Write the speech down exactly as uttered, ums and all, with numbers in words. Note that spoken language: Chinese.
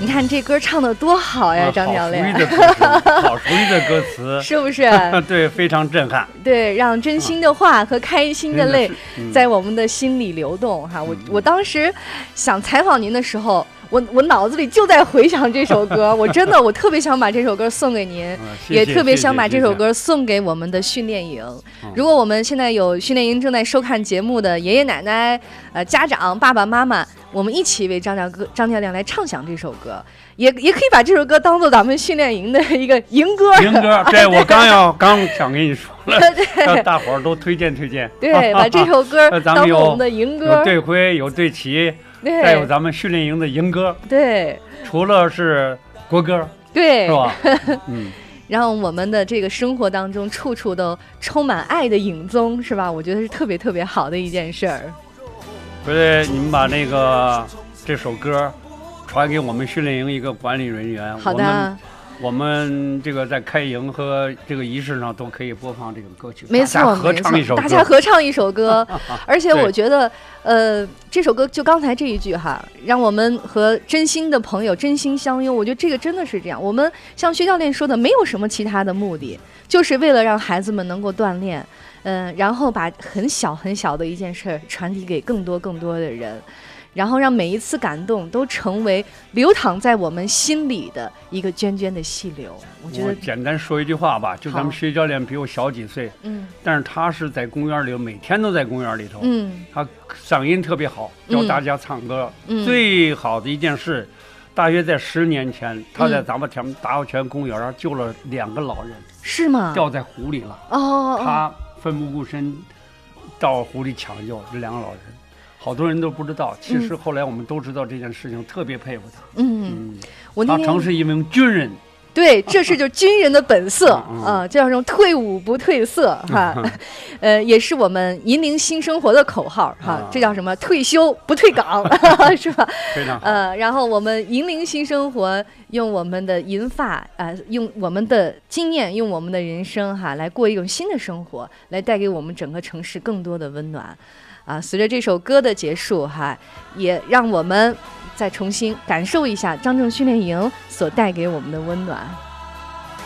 你看这歌唱的多好呀，啊、张教练， 好熟悉的歌词， 是不是？ 对，非常震撼。 对，让真心的话和开心的泪在我们的心里流动哈。我我当时想采访您的时候，我我脑子里就在回想这首歌，我真的我特别想把这首歌送给您， 嗯、 也特别想把这首歌送给我们的训练营。如果我们现在有训练营正在收看节目的爷爷奶奶、呃家长、爸爸妈妈，我们一起为张教哥张教练来唱响这首歌，也也可以把这首歌当做咱们训练营的一个营歌。 营歌，对我刚要刚想跟你说了，让大伙儿都推荐推荐。 对，把这首歌当做我们的营歌。 有队徽，有队旗。再有咱们训练营的营歌， 对， 除了是国歌， 对， 是吧？嗯， 让我们的这个生活当中处处都充满爱的影踪，是吧？我觉得是特别特别好的一件事儿。 回来你们把那个这首歌传给我们训练营一个管理人员。 好的。 我们这个在开营和这个仪式上都可以播放这个歌曲， 没错， 合唱一首歌， 大家合唱一首歌。而且我觉得，呃，这首歌就刚才这一句哈，让我们和真心的朋友真心相拥。我觉得这个真的是这样。我们像薛教练说的，没有什么其他的目的，就是为了让孩子们能够锻炼，嗯、呃，然后把很小很小的一件事传递给更多更多的人。然后让每一次感动都成为流淌在我们心里的一个涓涓的细流。我觉得我简单说一句话吧，就咱们薛教练比我小几岁， 嗯， 但是他是在公园里，每天都在公园里头， 嗯， 他嗓音特别好，教大家唱歌。 嗯， 最好的一件事，大约在十年前，他在咱们前达奥泉公园救了两个老人， 是吗？ 掉在湖里了。 哦， 他奋不顾身到湖里抢救这两个老人。好多人都不知道，其实后来我们都知道这件事情，嗯、特别佩服他。 嗯，嗯我那他曾是一名军人。 对，这是就军人的本色啊，这叫什么退伍不褪色哈，呃，也是我们引领新生活的口号哈，这叫什么退休不退岗是吧？ 非常好。 呃，然后我们引领新生活，用我们的银发啊、呃，用我们的经验，用我们的人生哈，来过一种新的生活，来带给我们整个城市更多的温暖。啊，随着这首歌的结束哈，也让我们再重新感受一下张正训练营所带给我们的温暖。